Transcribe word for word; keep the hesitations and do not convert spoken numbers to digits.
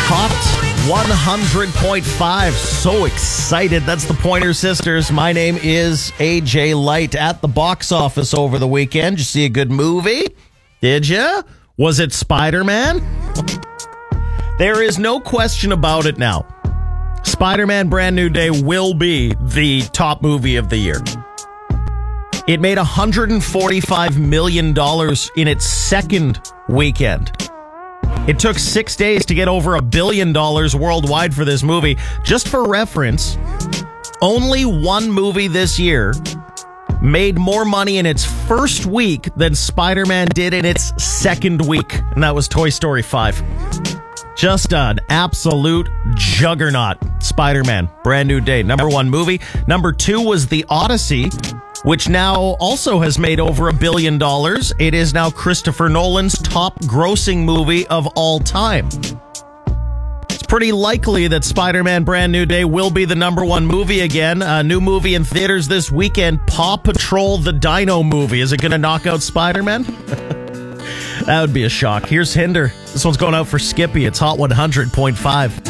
Hot one hundred point five. So excited. That's the Pointer Sisters. My name is A J Light. At the box office over the weekend, did you see a good movie? Did you? Was it Spider-Man? There is no question about it now. Spider-Man Brand New Day will be the top movie of the year. It made one hundred forty-five million dollars in its second weekend. It took six days to get over a billion dollars worldwide for this movie. Just for reference, only one movie this year made more money in its first week than Spider-Man did in its second week, and that was Toy Story five. Just an absolute juggernaut. Spider-Man, Brand New Day, number one movie. Number two was The Odyssey, which now also has made over a billion dollars. It is now Christopher Nolan's top grossing movie of all time. It's pretty likely that Spider-Man Brand New Day will be the number one movie again. A new movie in theaters this weekend, Paw Patrol the Dino movie. Is it going to knock out Spider-Man? That would be a shock. Here's Hinder. This one's going out for Skippy. It's Hot one hundred point five.